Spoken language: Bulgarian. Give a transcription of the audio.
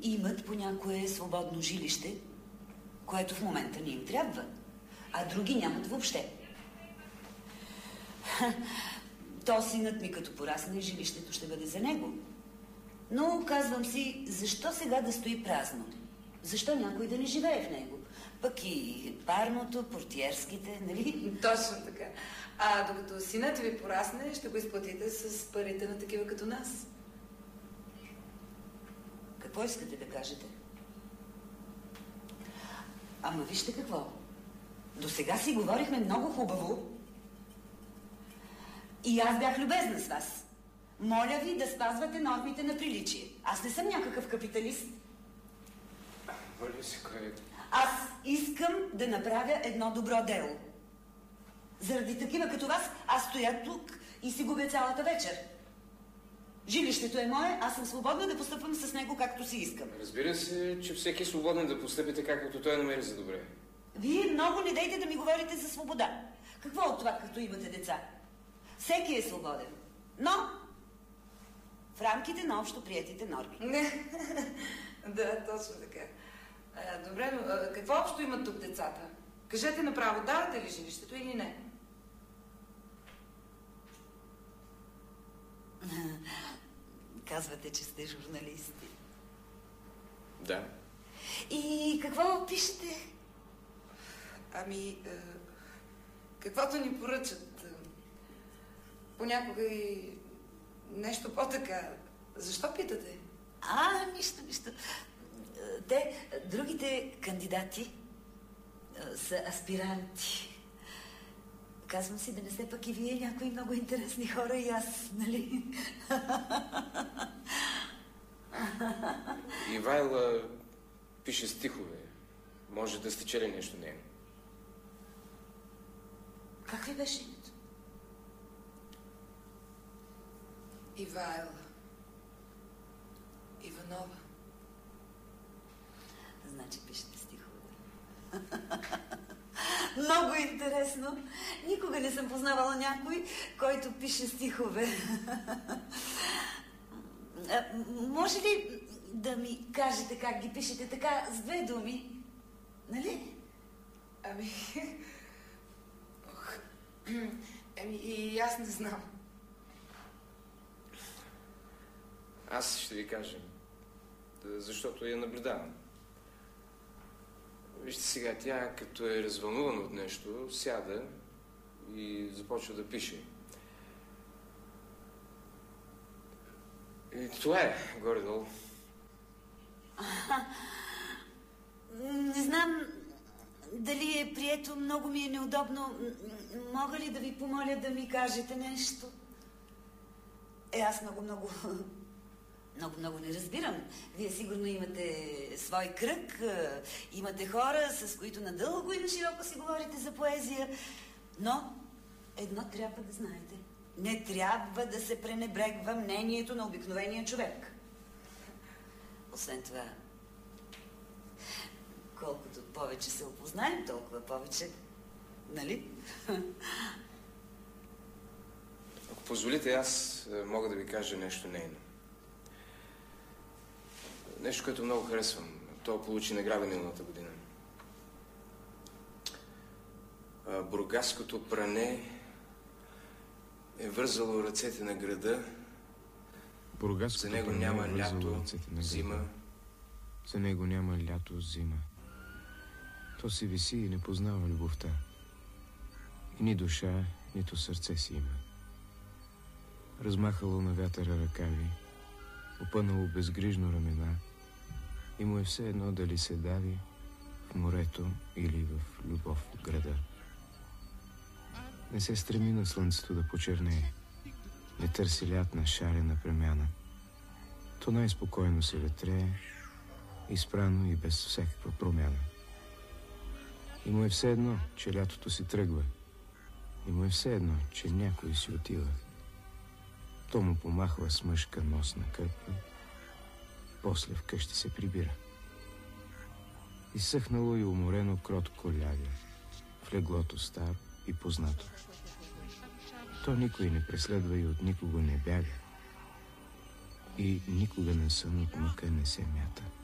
имат по някое свободно жилище, което в момента не им трябва, а други нямат въобще. То синът ми като порасне, жилището ще бъде за него. Но казвам си, защо сега да стои празно? Защо някой да не живее в него? Пък и парното, портиерските, нали? Точно така. А докато синът ви порасне, ще го изплатите с парите на такива като нас. Какво искате да кажете? Ама вижте какво. До сега си говорихме много хубаво и аз бях любезна с вас. Моля ви да спазвате нормите на приличие. Аз не съм някакъв капиталист. Моля си, кой... Аз искам да направя едно добро дело. Заради такива като вас, аз стоя тук и си губя цялата вечер. Жилището е мое, аз съм свободна да постъпвам с него както си искам. Разбира се, че всеки е свободен да постъпи така, както той намери за добре. Вие много не дейте да ми говорите за свобода. Какво от това, като имате деца? Всеки е свободен. Но в рамките на общо приетите норми. Не, да, точно така. Добре, но какво общо имат тук децата? Кажете направо, давате ли жилището или не? Казвате, че сте журналисти. Да. И какво пишете? Ами, каквото ни поръчат. Понякога и нещо по-така. Защо питате? Нищо. Другите кандидати са аспиранти. Казвам си да не сте пък и вие някои много интересни хора и аз, нали? Ивайла пише стихове. Може да сте чели нещо нейно. Как ли беше името? Ивайла Иванова. Значи пишете стихове. Много интересно. Никога не съм познавала някой, който пише стихове. Може ли да ми кажете как ги пишете така с две думи? Нали? И аз не знам. Аз ще ви кажа, защото я наблюдавам. Вижте сега, тя като е развълнувана от нещо, сяда и започва да пише. И това е, горе-долу. Не знам дали е прието, много ми е неудобно. Мога ли да ви помоля да ми кажете нещо? Аз много не разбирам. Вие сигурно имате свой кръг, имате хора, с които надълго и на широко си говорите за поезия. Но едно трябва да знаете. Не трябва да се пренебрегва мнението на обикновения човек. Освен това, колкото повече се опознаем, толкова повече, нали? Ако позволите, аз мога да ви кажа нещо нейно. Нещо, което много харесвам. То получи награда миналата година. Бургаското пране е вързало ръцете на града. За него няма лято, зима. За него няма лято, зима. То си виси и не познава любовта. И ни душа, нито сърце си има. Размахало на вятъра ръкави, опънало безгрижно ramена и му е все едно дали се дави в морето или в любов в града. Не се стреми на слънцето да почернее, не търси лятна шарена премяна. То най-спокойно се ветрее, изпрано и без всякаква промяна. И му е все едно, че лятото си тръгва, и му е все едно, че някой си отива. То му помахва с мъжка носна кърпа, после вкъщи се прибира. Изсъхнало и уморено кротко ляга в леглото старо и познато. То никой не преследва и от никого не бяга. И никога на сън от мъка не се мята.